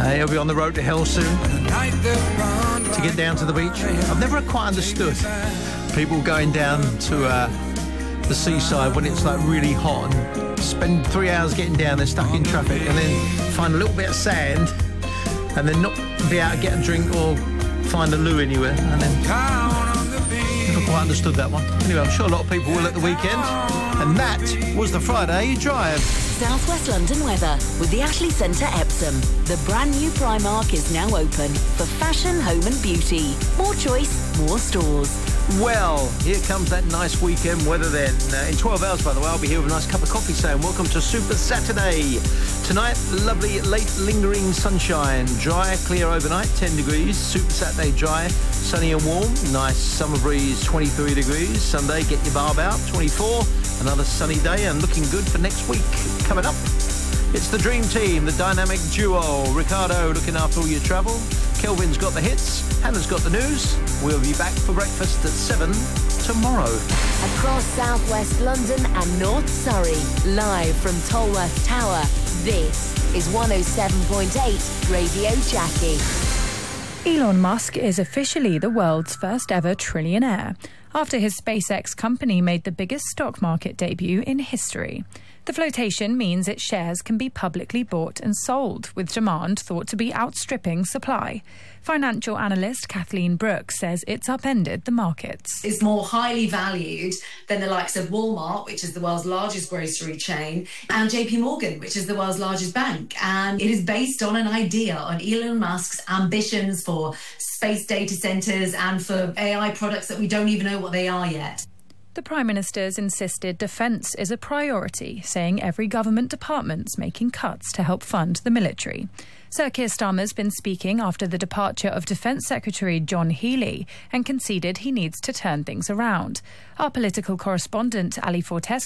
He'll be on the road to hell soon to get down to the beach. I've never quite understood people going down to the seaside when it's like really hot and spend 3 hours getting down there stuck in traffic and then find a little bit of sand and then not be able to get a drink or find a loo anywhere, and then never quite understood that one. Anyway, I'm sure a lot of people will at the weekend, and that was the Friday Drive. South West London weather with the Ashley Centre Epsom. The brand new Primark is now open for fashion, home and beauty. More choice, more stores. Well, here comes that nice weekend weather then. In 12 hours, by the way, I'll be here with a nice cup of coffee saying welcome to Super Saturday. Tonight, lovely late lingering sunshine. Dry, clear overnight, 10 degrees. Super Saturday dry, sunny and warm. Nice summer breeze, 23 degrees. Sunday, get your barb out, 24. Another sunny day and looking good for next week. Coming up, it's the dream team, the dynamic duo. Ricardo looking after all your travel. Kelvin's got the hits. Hannah's got the news. We'll be back for breakfast at 7 tomorrow. Across southwest London and North Surrey, live from Tolworth Tower, this is 107.8 Radio Jackie. Elon Musk is officially the world's first ever trillionaire after his SpaceX company made the biggest stock market debut in history. The flotation means its shares can be publicly bought and sold, with demand thought to be outstripping supply. Financial analyst Kathleen Brooks says it's upended the markets. It's more highly valued than the likes of Walmart, which is the world's largest grocery chain, and JP Morgan, which is the world's largest bank. And it is based on an idea on Elon Musk's ambitions for space data centres and for AI products that we don't even know what they are yet. The Prime Minister's insisted defence is a priority, saying every government department's making cuts to help fund the military. Sir Keir Starmer's been speaking after the departure of Defence Secretary John Healey and conceded he needs to turn things around. Our political correspondent Ali Fortes